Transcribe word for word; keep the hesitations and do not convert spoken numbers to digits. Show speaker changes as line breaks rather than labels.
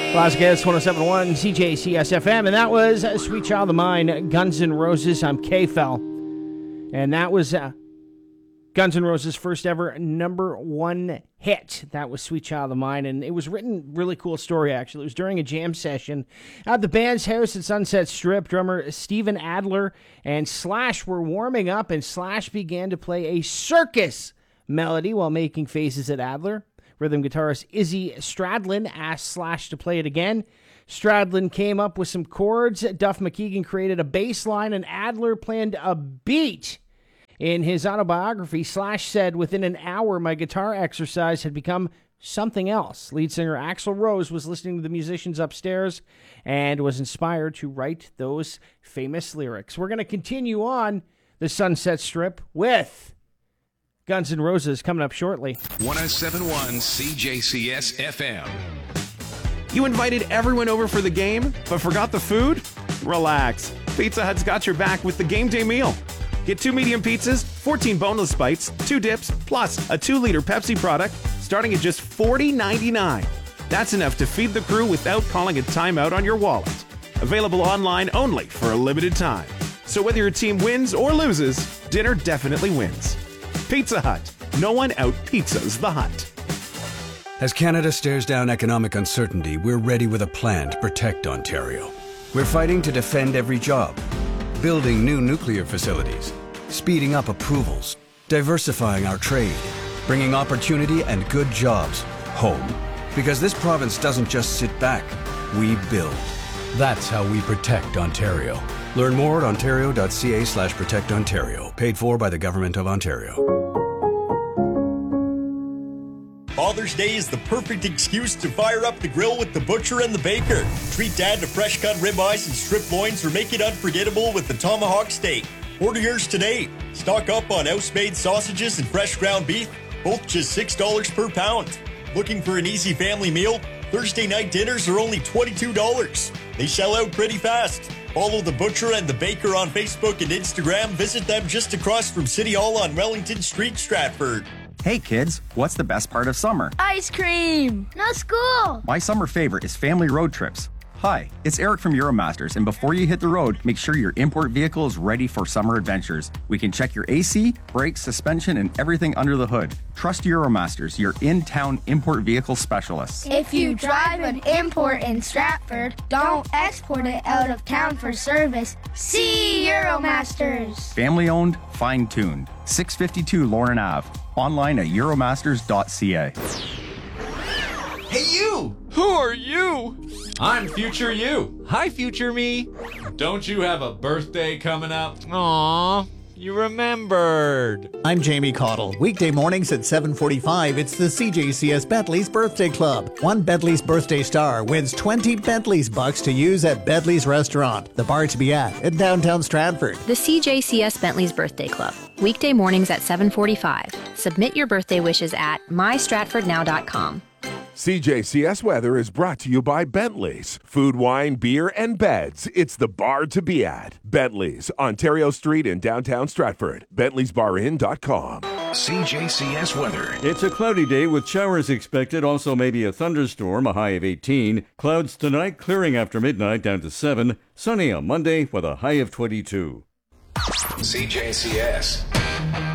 Las Vegas, one oh seven point one C J C S F M, and that was uh, Sweet Child of Mine, Guns N' Roses. I'm K-Fel, and that was uh, Guns N' Roses' first ever number one hit. That was Sweet Child of Mine, and it was written, really cool story, actually. It was during a jam session at the band's house at Sunset Strip. Drummer Steven Adler and Slash were warming up, and Slash began to play a circus melody while making faces at Adler. Rhythm guitarist Izzy Stradlin asked Slash to play it again. Stradlin came up with some chords. Duff McKagan created a bass line, and Adler planned a beat. In his autobiography, Slash said, "Within an hour, my guitar exercise had become something else." Lead singer Axl Rose was listening to the musicians upstairs and was inspired to write those famous lyrics. We're going to continue on the Sunset Strip with Guns N' Roses coming up shortly.
one oh seven point one C J C S F M.
You invited everyone over for the game, but forgot the food? Relax. Pizza Hut's got your back with the game day meal. Get two medium pizzas, fourteen boneless bites, two dips, plus a two liter Pepsi product starting at just forty ninety-nine. That's enough to feed the crew without calling a timeout on your wallet. Available online only for a limited time. So whether your team wins or loses, dinner definitely wins. Pizza Hut. No one out-pizzas the Hut.
As Canada stares down economic uncertainty, we're ready with a plan to protect Ontario. We're fighting to defend every job, building new nuclear facilities, speeding up approvals, diversifying our trade, bringing opportunity and good jobs home. Because this province doesn't just sit back, we build. That's how we protect Ontario. Learn more at ontario.ca slash protect Ontario. Paid for by the Government of Ontario.
Father's Day is the perfect excuse to fire up the grill with the butcher and the baker. Treat Dad to fresh cut ribeyes and strip loins, or make it unforgettable with the tomahawk steak. Order yours today. Stock up on house-made sausages and fresh ground beef, both just six dollars per pound. Looking for an easy family meal? Thursday night dinners are only twenty-two dollars. They sell out pretty fast. Follow the butcher and the baker on Facebook and Instagram. Visit them just across from City Hall on Wellington Street, Stratford.
Hey kids, what's the best part of summer?
Ice cream! No school!
My summer favorite is family road trips. Hi, it's Eric from Euromasters, and before you hit the road, make sure your import vehicle is ready for summer adventures. We can check your A C, brakes, suspension, and everything under the hood. Trust Euromasters, your in-town import vehicle specialists.
If you drive an import in Stratford, don't export it out of town for service. See Euromasters!
Family-owned, fine-tuned. six fifty-two Lauren Avenue. Online at euromasters dot c a.
Hey, you!
Who are you?
I'm Future You. Hi, Future Me. Don't you have a birthday coming up?
Aww, you remembered.
I'm Jamie Cottle. Weekday mornings at seven forty-five, it's the C J C S Bentley's Birthday Club. One Bentley's birthday star wins twenty Bentley's bucks to use at Bentley's Restaurant, the bar to be at in downtown Stratford.
The C J C S Bentley's Birthday Club. Weekday mornings at seven forty-five. Submit your birthday wishes at my stratford now dot com.
C J C S Weather is brought to you by Bentley's. Food, wine, beer, and beds. It's the bar to be at. Bentley's, Ontario Street in downtown Stratford. bentley's bar inn dot com.
C J C S Weather.
It's a cloudy day with showers expected, also maybe a thunderstorm, a high of eighteen. Clouds tonight, clearing after midnight down to seven. Sunny on Monday with a high of twenty-two.
C J C S.